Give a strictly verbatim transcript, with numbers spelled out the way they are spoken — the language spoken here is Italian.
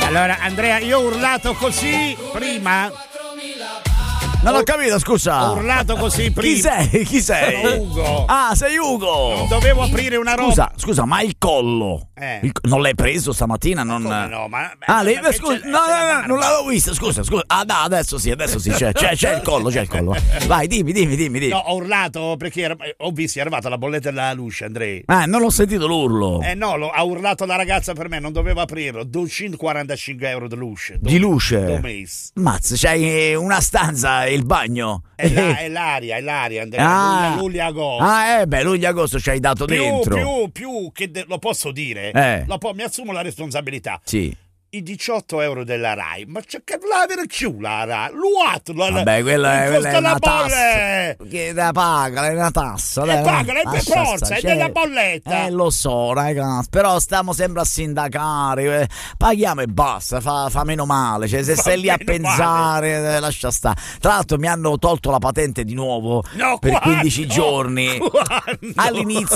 Allora, Andrea, io ho urlato così prima. Non ho capito, scusa. Ho urlato così prima. Chi sei? Chi sei? Sono Ugo. Ah, sei Ugo. Non dovevo aprire una roba. Scusa, scusa, ma il collo? Eh. Il- non l'hai preso stamattina? Non... Come no, ma... Ah, lei, perché scusa, c'è- no, c'è la no, no, barba. non l'avevo vista, scusa, scusa. Ah, no, adesso sì, adesso sì, c'è, c'è, c'è il collo, c'è il collo. Vai, dimmi, dimmi, dimmi, dimmi. No, ho urlato perché era- ho visto, è arrivata la bolletta della luce, Andrea. Ah, non ho sentito l'urlo. Eh no, lo, ha urlato la ragazza per me, non dovevo aprirlo. duecentoquarantacinque euro di luce. Di luce? Do mese. Mazza, c'hai una stanza e il bagno. È, la- è l'aria, è l'aria, Andrea. Ah. Luglio, luglio, agosto. Ah, eh, beh, luglio-agosto ci hai dato più, dentro. più, più, che de- lo posso dire? Eh. Lo po- mi assumo la responsabilità. Sì. I diciotto euro della Rai, ma c'è che la avere più la Rai? L'uato, la, Vabbè, quella è, quella è costa una la tassa. bolle. Che la paga, è una tassa. E dai, pagala, è per lascia forza, stare, è cioè, della bolletta. Eh, lo so, ragazzi, però stiamo sempre a sindacare. eh, Paghiamo e basta, fa, fa meno male. Cioè, se Fa stai lì a meno pensare, eh, lascia stare. Tra l'altro mi hanno tolto la patente di nuovo No, per quando? quindici giorni. Quando? All'inizio